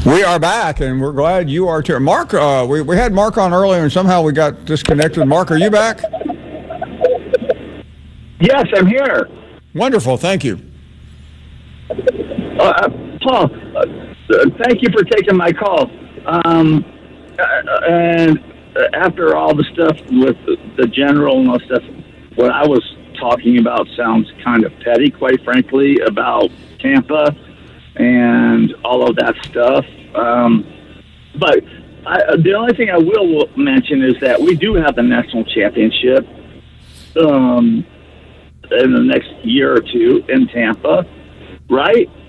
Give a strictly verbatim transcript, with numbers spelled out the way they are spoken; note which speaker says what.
Speaker 1: We are back, and we're glad you are too. Mark, uh, we, we had Mark on earlier, and somehow we got disconnected. Mark, are you back?
Speaker 2: Yes, I'm here.
Speaker 1: Wonderful, thank you.
Speaker 2: Uh, Paul, uh, thank you for taking my call. Um, uh, and after all the stuff with the, the general and all stuff, what I was talking about sounds kind of petty, quite frankly, about Tampa and all of that stuff. Um, but I, the only thing I will mention is that we do have the national championship um, in the next year or two in Tampa, right?